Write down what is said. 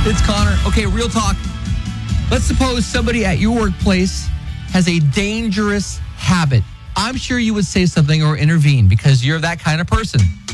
It's Connor. Okay, real talk. Let's suppose somebody at your workplace has a dangerous habit. I'm sure you would say something or intervene because you're that kind of person.